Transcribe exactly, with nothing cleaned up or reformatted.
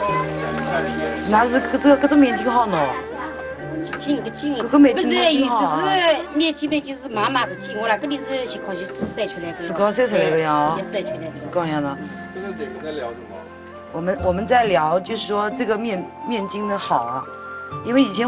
那是搿这搿种面筋好喏。 筋个筋， 搿个面筋不是蛮筋意思好啊。 是面筋面筋是妈妈的筋，我那个里是先靠去晒出来的。 自家晒出来的呀。 也晒出来的。 是这样的。 这个你们在聊什么？ 我们我们在聊，就是说这个面面筋的好啊，因为以前。